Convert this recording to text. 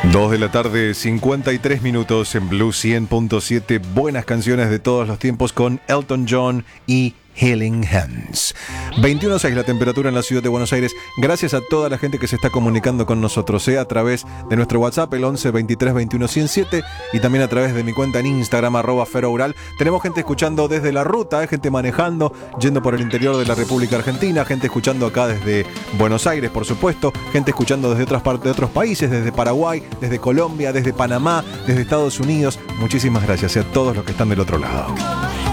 2 de la tarde, 53 minutos en Blue 100.7. Buenas canciones de todos los tiempos con Elton John y Healing Hands. 21.6 la temperatura en la ciudad de Buenos Aires. Gracias a toda la gente que se está comunicando con nosotros, a través de nuestro WhatsApp, el 11 23 21 107, y también a través de mi cuenta en Instagram, @feroural. Tenemos gente escuchando desde la ruta, gente manejando, yendo por el interior de la República Argentina, gente escuchando acá desde Buenos Aires, por supuesto, gente escuchando desde otras partes de otros países, desde Paraguay, desde Colombia, desde Panamá, desde Estados Unidos. Muchísimas gracias a todos los que están del otro lado.